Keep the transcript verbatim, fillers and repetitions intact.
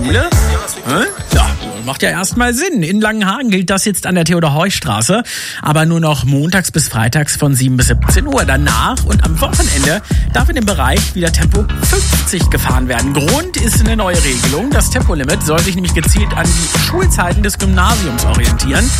Schule? Ja, macht ja erstmal Sinn. In Langenhagen gilt das jetzt an der Theodor-Heuss-Straße, aber nur noch montags bis freitags von sieben bis siebzehn Uhr. Danach und am Wochenende darf in dem Bereich wieder Tempo fünfzig gefahren werden. Grund ist eine neue Regelung. Das Tempolimit soll sich nämlich gezielt an die Schulzeiten des Gymnasiums orientieren.